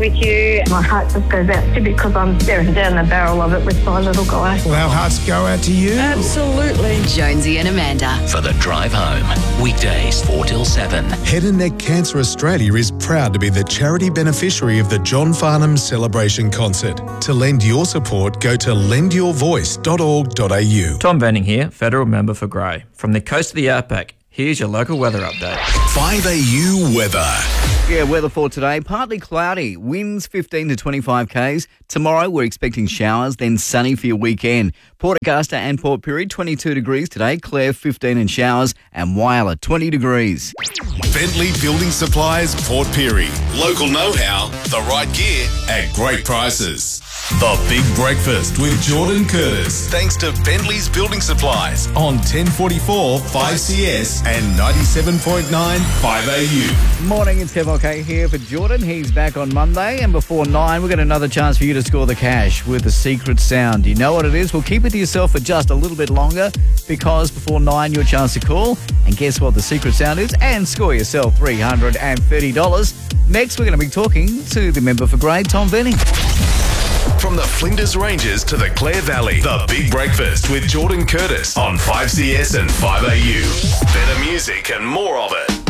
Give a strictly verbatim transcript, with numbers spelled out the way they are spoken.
with you. My heart just goes out to you because I'm staring down the barrel of it with my little guy. Well, our hearts go out to you. Absolutely. Jonesy and Amanda. For The Drive Home, weekdays four till seven. Head and Neck Cancer Australia is proud to be the charity beneficiary of the John Farnham Celebration Concert. To lend your support, go to lend your voice dot org dot a u. Tom Venning here, Federal Member for Grey. From the coast of the outback, here's your local weather update. five A U weather. Yeah, weather for today, partly cloudy, winds fifteen to twenty-five k's. Tomorrow we're expecting showers, then sunny for your weekend. Port Augusta and Port Pirie, twenty-two degrees today, Clare fifteen and showers, and Whyalla, twenty degrees. Bentley Building Supplies, Port Pirie. Local know-how, the right gear at great prices. The Big Breakfast with Jordan Curtis. Thanks to Bentley's Building Supplies on ten forty-four five C S and ninety-seven point nine five A U. Morning, it's Kev OK here for Jordan. He's back on Monday, and before nine, we've got another chance for you to score the cash with the secret sound. Do you know what it is? Well, keep it to yourself for just a little bit longer, because before nine, your chance to call and guess what the secret sound is and score yourself three hundred thirty dollars. Next, we're going to be talking to the member for Grey, Tom Venning. From the Flinders Ranges to the Clare Valley, The Big Breakfast with Jordan Curtis on five C S and five A U. Better music and more of it.